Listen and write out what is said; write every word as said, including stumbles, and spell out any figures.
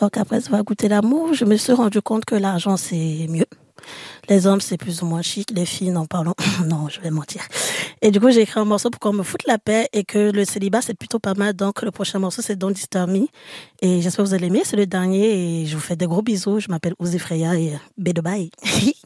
Donc après avoir goûté l'amour, je me suis rendu compte que l'argent c'est mieux. Les hommes c'est plus ou moins chic, les filles n'en parlons. Non, je vais mentir. Et du coup j'ai écrit un morceau pour qu'on me foute la paix et que le célibat c'est plutôt pas mal. Donc le prochain morceau c'est Don't Disturb Me et j'espère que vous allez aimer. C'est le dernier et je vous fais des gros bisous. Je m'appelle Ouzi Freya et bye bye.